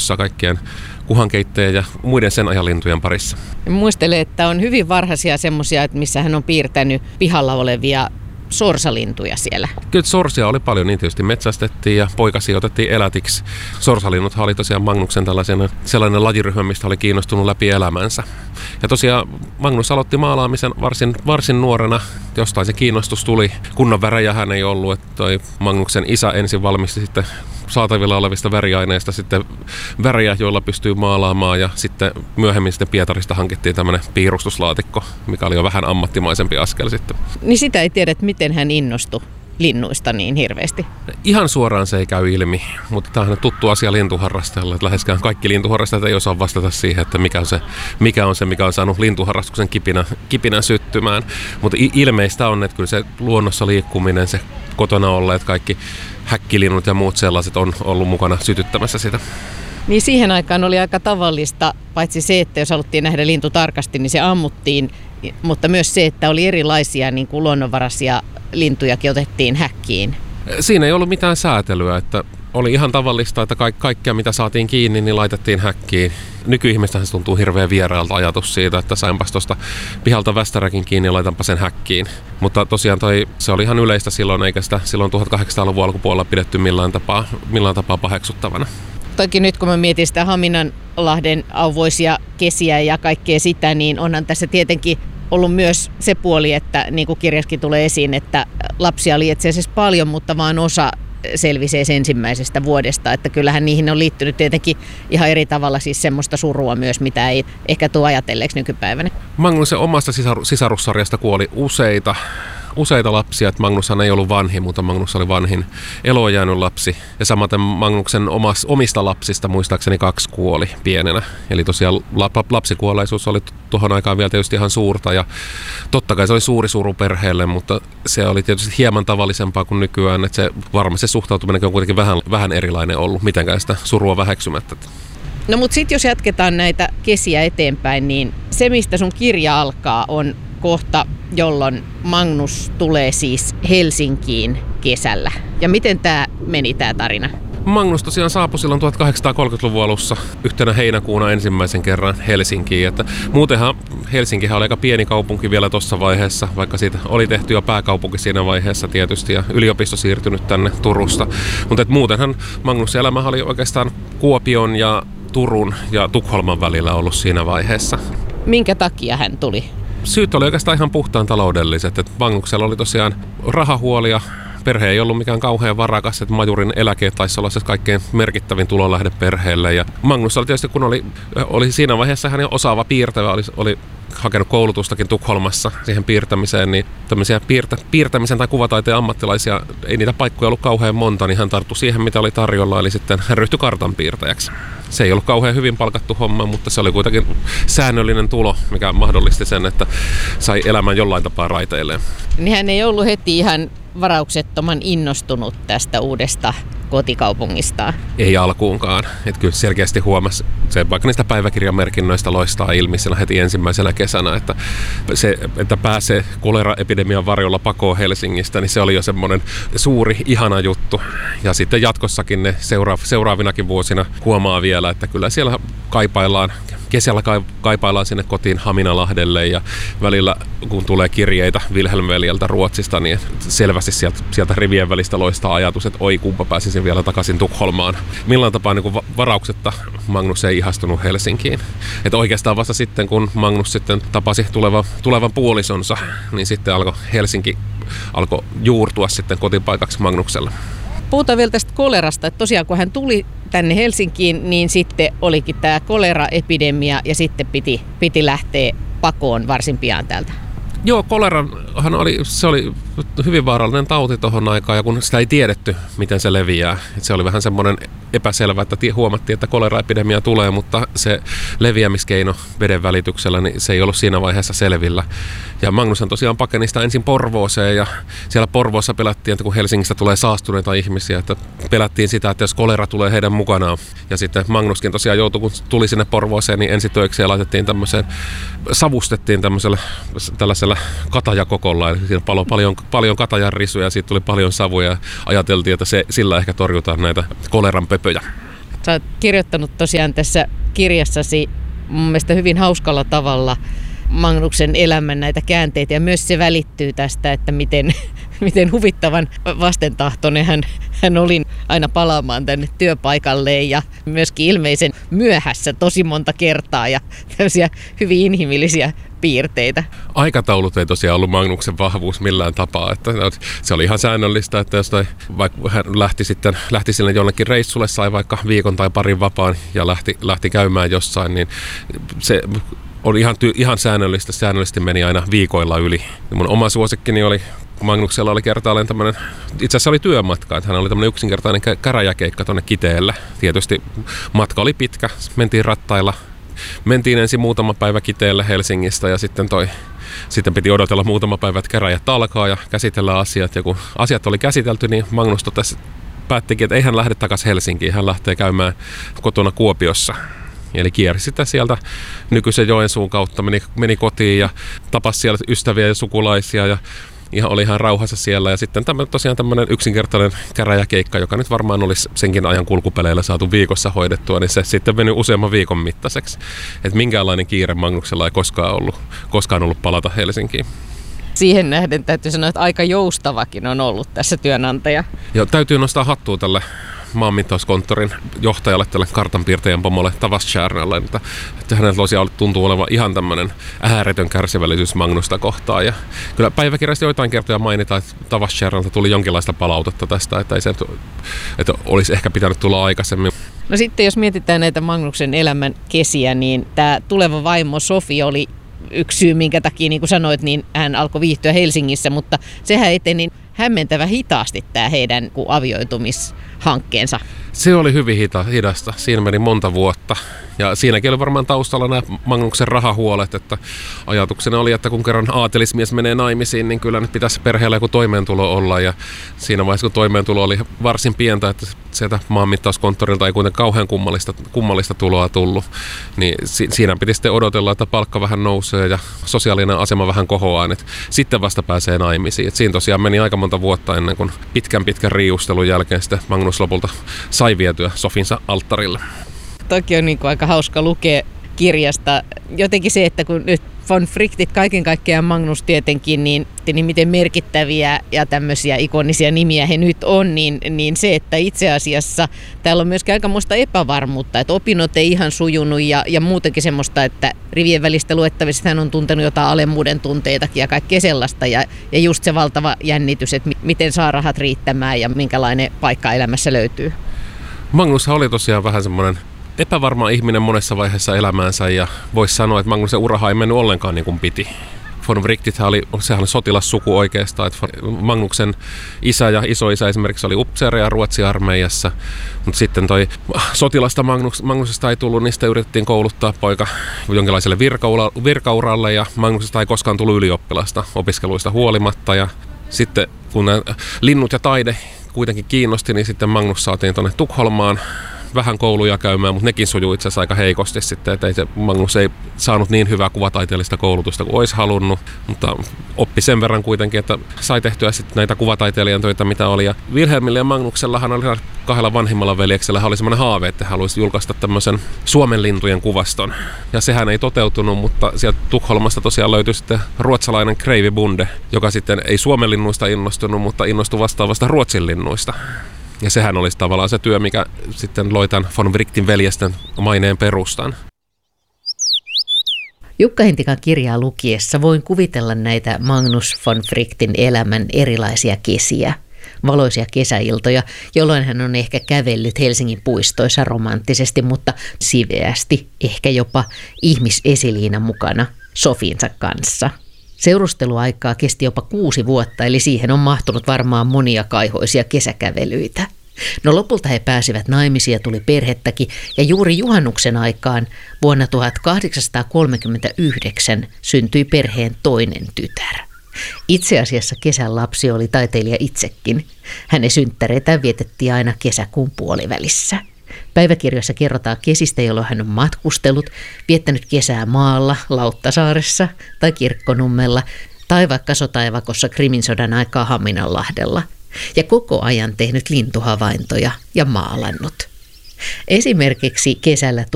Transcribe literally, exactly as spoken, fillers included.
touhussa kaikkien kuhankeittäjien ja muiden sen ajan lintujen parissa. Muistelen, että on hyvin varhaisia semmoisia, että missä hän on piirtänyt pihalla olevia sorsalintuja siellä. Kyllä sorsia oli paljon, niin tietysti metsästettiin ja poikasia otettiin elätiksi. Sorsalinnuthan oli tosiaan Magnuksen tällainen sellainen lajiryhmä, mistä oli kiinnostunut läpi elämänsä. Ja tosiaan Magnus aloitti maalaamisen varsin, varsin nuorena, jostain se kiinnostus tuli. Kunnon värejä hän ei ollut, että toi Magnuksen isä ensin valmisti sitten saatavilla olevista väriaineista sitten värejä, joilla pystyy maalaamaan, ja sitten myöhemmin sitten Pietarista hankittiin tämmöinen piirustuslaatikko, mikä oli jo vähän ammattimaisempi askel sitten. Niin sitä ei tiedä, että miten hän innostui linnuista niin hirveästi. Ihan suoraan se ei käy ilmi, mutta tämä on tuttu asia lintuharrastajalle, että läheskään kaikki lintuharrastajat ei osaa vastata siihen, että mikä on se, mikä on, se, mikä on saanut lintuharrastuksen kipinä, kipinä syttymään. Mutta ilmeistä on, että kyllä se luonnossa liikkuminen, se kotona olleet kaikki häkkilinnut ja muut sellaiset on ollut mukana sytyttämässä sitä. Niin siihen aikaan oli aika tavallista, paitsi se, että jos haluttiin nähdä lintu tarkasti, niin se ammuttiin, mutta myös se, että oli erilaisia niin kuin luonnonvaraisia lintujakin otettiin häkkiin. Siinä ei ollut mitään säätelyä, että oli ihan tavallista, että ka- kaikkea mitä saatiin kiinni, niin laitettiin häkkiin. Nykyihmistähän se tuntuu hirveän vieraalta ajatus siitä, että sainpas tuosta pihalta västäräkin kiinni ja laitanpa sen häkkiin. Mutta tosiaan toi, se oli ihan yleistä silloin, eikä sitä silloin tuhatkahdeksansataaluvun alkupuolella pidetty millään tapaa, millään tapaa paheksuttavana. Toki nyt kun mä mietin sitä Haminanlahden auvoisia kesiä ja kaikkea sitä, niin onhan tässä tietenkin ollut myös se puoli, että niin kuin kirjassakin tulee esiin, että lapsia oli itse asiassa paljon, mutta vaan osa selvisee ensimmäisestä vuodesta. Että kyllähän niihin on liittynyt tietenkin ihan eri tavalla siis semmoista surua myös, mitä ei ehkä tule ajatelleeksi nykypäivänä. Magnuksen omasta sisar- sisarussarjasta kuoli useita. Useita lapsia, että Magnushan ei ollut vanhin, mutta Magnus oli vanhin eloon jäänyt lapsi. Ja samaten Magnuksen omas, omista lapsista muistaakseni kaksi kuoli pienenä. Eli tosiaan lapsikuolleisuus oli tuohon aikaan vielä tietysti ihan suurta. Ja totta kai se oli suuri suru perheelle, mutta se oli tietysti hieman tavallisempaa kuin nykyään. Että se varmasti se suhtautuminen on kuitenkin vähän, vähän erilainen ollut, mitenkään sitä surua väheksymättä. No mutta sitten jos jatketaan näitä kesiä eteenpäin, niin se mistä sun kirja alkaa on kohta, jolloin Magnus tulee siis Helsinkiin kesällä. Ja miten tämä meni tämä tarina? Magnus tosiaan saapui silloin tuhatkahdeksansataakolmekymmentäluvun alussa yhtenä heinäkuuna ensimmäisen kerran Helsinkiin. Että muutenhan Helsinkihän oli aika pieni kaupunki vielä tuossa vaiheessa, vaikka siitä oli tehty jo pääkaupunki siinä vaiheessa tietysti ja yliopisto siirtynyt tänne Turusta. Mutta muutenhan Magnuksen elämä oli oikeastaan Kuopion ja Turun ja Tukholman välillä ollut siinä vaiheessa. Minkä takia hän tuli? Syyt oli oikeastaan ihan puhtaan taloudelliset. Että Magnuksella oli tosiaan rahahuolia. Perhe ei ollut mikään kauhean varakas, että majurin eläke taisi olla se kaikkein merkittävin tulonlähde perheelle. Ja Magnus oli tietysti, kun oli, oli siinä vaiheessa hän osaava piirtävä, oli, oli hakenut koulutustakin Tukholmassa siihen piirtämiseen, niin tämmöisiä piirtä, piirtämisen tai kuvataiteen ammattilaisia, ei niitä paikkoja ollut kauhean monta, niin hän tarttui siihen, mitä oli tarjolla, eli sitten hän ryhtyi kartanpiirtäjäksi. Se ei ollut kauhean hyvin palkattu homma, mutta se oli kuitenkin säännöllinen tulo, mikä mahdollisti sen, että sai elämän jollain tapaa raiteilleen. Niin hän ei ollut heti ihan varauksettoman innostunut tästä uudesta kotikaupungistaan. Ei alkuunkaan. Että kyllä selkeästi huomasi, se vaikka niistä päiväkirjamerkinnöistä loistaa ilmi siellä heti ensimmäisenä kesänä, että, se, että pääsee koleraepidemian varjolla pakoon Helsingistä, niin se oli jo semmoinen suuri, ihana juttu. Ja sitten jatkossakin ne seura- seuraavinakin vuosina huomaa vielä, että kyllä siellä kaipaillaan, kesällä kaipaillaan sinne kotiin Haminalahdelle ja välillä kun tulee kirjeitä Wilhelm-veljeltä Ruotsista, niin selvästi sieltä, sieltä rivien välistä loistaa ajatus, että oi kumpa pääsisin vielä takaisin Tukholmaan. Millään tapaa niin kuin varauksetta Magnus ei ihastunut Helsinkiin. Että oikeastaan vasta sitten, kun Magnus sitten tapasi tuleva, tulevan puolisonsa, niin sitten alkoi Helsinki alkoi juurtua sitten kotipaikaksi Magnuksella. Puhutaan vielä tästä kolerasta, että tosiaan kun hän tuli tänne Helsinkiin, niin sitten olikin tämä koleraepidemia ja sitten piti, piti lähteä pakoon varsin pian täältä. Joo, kolerahan oli, se oli hyvin vaarallinen tauti tuohon aikaan ja kun sitä ei tiedetty, miten se leviää. Se oli vähän semmoinen epäselvä, että huomattiin, että koleraepidemia tulee, mutta se leviämiskeino veden välityksellä, niin se ei ollut siinä vaiheessa selvillä. Ja Magnushan tosiaan pakeni sitä ensin Porvooseen ja siellä Porvoossa pelättiin, että kun Helsingistä tulee saastuneita ihmisiä, että pelättiin sitä, että jos kolera tulee heidän mukanaan. Ja sitten Magnuskin tosiaan joutui, kun tuli sinne Porvooseen, niin ensitöikseen laitettiin tämmöiseen, savustettiin tämmöisellä tällaisella katajakokolla, eli siinä palo paljon, paljon katajan risuja ja siitä tuli paljon savuja ja ajateltiin, että se, sillä ehkä torjutaan näitä koleran pöpöjä. Sä oot kirjoittanut tosiaan tässä kirjassasi mun mielestä hyvin hauskalla tavalla Magnuksen elämän näitä käänteitä, ja myös se välittyy tästä, että miten, miten huvittavan vastentahtoinen hän, hän oli aina palaamaan tänne työpaikalleen ja myöskin ilmeisen myöhässä tosi monta kertaa ja tämmöisiä hyvin inhimillisiä piirteitä. Aikataulut ei tosiaan ollut Magnuksen vahvuus millään tapaa, että se oli ihan säännöllistä, että jos toi, vaikka hän lähti sitten lähti sille jonnekin reissulle, sai vaikka viikon tai parin vapaan ja lähti, lähti käymään jossain, niin se oli ihan, ty- ihan säännöllistä, säännöllisesti meni aina viikoilla yli. Mun oma suosikkini oli, Magnuksella oli kertaalleen tämmöinen, itse asiassa oli työmatka, että hän oli tämmöinen yksinkertainen käräjäkeikka tuonne Kiteelle. Tietysti matka oli pitkä, mentiin rattailla, mentiin ensin muutama päivä Kiteelle Helsingistä ja sitten toi Sitten piti odotella muutama päivä, että käräjät alkaa ja käsitellä asiat. Ja kun asiat oli käsitelty, niin Magnus totesi, päättikin, että ei hän lähde takaisin Helsinkiin, hän lähtee käymään kotona Kuopiossa. Eli kiersi sitä sieltä nykyisen Joensuun kautta, meni, meni kotiin ja tapasi siellä ystäviä ja sukulaisia ja ihan, oli ihan rauhassa siellä. Ja sitten tämmönen, tosiaan tämmöinen yksinkertainen käräjäkeikka, joka nyt varmaan olisi senkin ajan kulkupeleillä saatu viikossa hoidettua, niin se sitten veni useamman viikon mittaiseksi. Että minkäänlainen kiire Magnuksella ei koskaan ollut, koskaan ollut palata Helsinkiin. Siihen nähden täytyy sanoa, että aika joustavakin on ollut tässä työnantaja. Joo, täytyy nostaa hattua tälle maanmittauskonttorin johtajalle, tälle kartanpiirtäjän pomolle Tawas Tjärnälle, että, että hänellä tosiaan tuntuu olevan ihan tämmöinen ääretön kärsivällisyys Magnusta kohtaan. Ja kyllä päiväkirjasta joitain kertoja mainitaan, että Tawas Tjärnältä tuli jonkinlaista palautetta tästä, että, ei se, että olisi ehkä pitänyt tulla aikaisemmin. No sitten jos mietitään näitä Magnuksen elämän kesiä, niin tämä tuleva vaimo Sofi oli yksi syy, minkä takia, niin kuin sanoit, niin hän alkoi viihtyä Helsingissä, mutta sehän eteni hämmentävä hitaasti tämä heidän avioitumishankkeensa. Se oli hyvin hita, hidasta. Siinä meni monta vuotta. Ja siinäkin oli varmaan taustalla nämä Magnuksen rahahuolet, että ajatuksena oli, että kun kerran aatelismies menee naimisiin, niin kyllä nyt pitäisi perheellä joku toimeentulo olla. Ja siinä vaiheessa, kun toimeentulo oli varsin pientä, että sieltä maanmittauskonttorilta ei kuitenkaan kauhean kummallista, kummallista tuloa tullut, niin si- siinä piti sitten odotella, että palkka vähän nousee ja sosiaalinen asema vähän kohoaa, että sitten vasta pääsee naimisiin. Et siinä tosiaan meni aika monta vuotta ennen kuin pitkän pitkän riiustelun jälkeen sitten Magnus lopulta sai vietyä Sofinsa alttarille. Toki on niin kuin aika hauska lukea kirjasta. Jotenkin se, että kun nyt von Wrightit kaiken kaikkiaan Magnus tietenkin, niin, niin miten merkittäviä ja tämmöisiä ikonisia nimiä he nyt on, niin, niin se, että itse asiassa täällä on myöskin aikamoista epävarmuutta, että opinnot ei ihan sujunut ja, ja muutenkin semmoista, että rivien välistä luettavissa hän on tuntenut jotain alemmuuden tunteitakin ja kaikkea sellaista. Ja, ja just se valtava jännitys, että miten saa rahat riittämään ja minkälainen paikka elämässä löytyy. Magnus oli tosiaan vähän semmoinen epävarma ihminen monessa vaiheessa elämäänsä ja voisi sanoa, että Magnuksen uraha ei mennyt ollenkaan niin kuin piti. Von Wrichtithän oli, sehän oli sotilassuku oikeastaan, että Magnuksen isä ja isoisä esimerkiksi oli upseereja Ruotsi-armeijassa, mutta sitten toi sotilasta Magnus, Magnusesta ei tullut, niin sitä yritettiin kouluttaa poika jonkinlaiselle virkaura, virkauralle ja Magnusesta ei koskaan tullut ylioppilasta opiskeluista huolimatta ja sitten kun nämä linnut ja taide kuitenkin kiinnosti, niin sitten Magnus saatiin tuonne Tukholmaan vähän kouluja käymään, mutta nekin sujuu itse asiassa aika heikosti sitten, että ei se, Magnus ei saanut niin hyvää kuvataiteellista koulutusta kuin olisi halunnut, mutta oppi sen verran kuitenkin, että sai tehtyä sitten näitä kuvataiteilijan töitä, mitä oli. Ja Wilhelmillä ja Magnuksellahan oli kahdella vanhimmalla veljeksellä oli semmoinen haave, että he haluaisi julkaista tämmöisen Suomen lintujen kuvaston. Ja sehän ei toteutunut, mutta sieltä Tukholmasta tosiaan löytyi sitten ruotsalainen Kreivi Bunde, joka sitten ei Suomen linnuista innostunut, mutta innostui vastaavasta Ruotsin linnuista. Ja sehän olisi tavallaan se työ, mikä sitten loi tämän von Wrightin veljesten maineen perustan. Jukka Hintikan kirjaa lukiessa voin kuvitella näitä Magnus von Wrightin elämän erilaisia kesiä, valoisia kesäiltoja, jolloin hän on ehkä kävellyt Helsingin puistoissa romanttisesti, mutta siveästi, ehkä jopa ihmisesiliina mukana Sofinsa kanssa. Seurusteluaikaa kesti jopa kuusi vuotta, eli siihen on mahtunut varmaan monia kaihoisia kesäkävelyitä. No lopulta he pääsivät naimisiin ja tuli perhettäkin, ja juuri juhannuksen aikaan vuonna tuhatkahdeksansataakolmekymmentäyhdeksän syntyi perheen toinen tytär. Itse asiassa kesän lapsi oli taiteilija itsekin. Hänen synttäreitään vietettiin aina kesäkuun puolivälissä. Päiväkirjoissa kerrotaan kesistä, jolloin hän on matkustellut, viettänyt kesää maalla, Lauttasaaressa tai Kirkkonummella tai vaikka sotaivakossa Krimin sodan aikaa Haminanlahdella ja koko ajan tehnyt lintuhavaintoja ja maalannut. Esimerkiksi kesällä